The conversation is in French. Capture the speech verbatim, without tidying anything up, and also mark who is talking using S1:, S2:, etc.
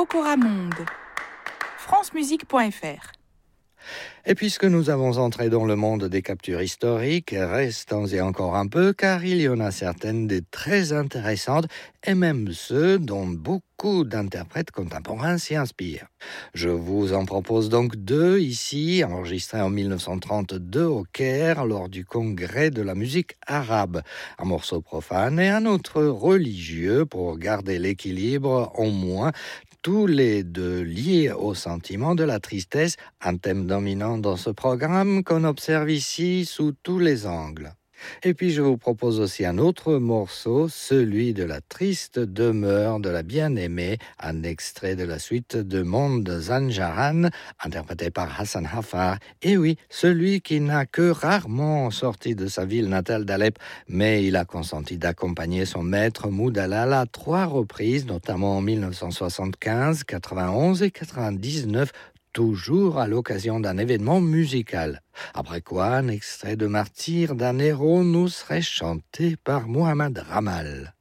S1: Okora Monde. francemusique point f r.
S2: Et puisque nous avons entré dans le monde des captures historiques, restons-y encore un peu, car il y en a certaines des très intéressantes, et même ceux dont beaucoup d'interprètes contemporains s'y inspirent. Je vous en propose donc deux ici, enregistrés en dix-neuf cent trente-deux au Caire, lors du congrès de la musique arabe. Un morceau profane et un autre religieux, pour garder l'équilibre au moins, tous les deux liés au sentiment de la tristesse, un thème dominant dans ce programme qu'on observe ici sous tous les angles. Et puis je vous propose aussi un autre morceau, celui de la triste demeure de la bien-aimée, un extrait de la suite de Monde Zanjaran, interprété par Hassan Hafar. Et oui, celui qui n'a que rarement sorti de sa ville natale d'Alep, mais il a consenti d'accompagner son maître Moudalal à trois reprises, notamment en dix-neuf cent soixante-quinze, quatre-vingt-onze et quatre-vingt-dix-neuf, toujours à l'occasion d'un événement musical. Après quoi, un extrait de Martyr d'un héros nous serait chanté par Mohamed Ramal.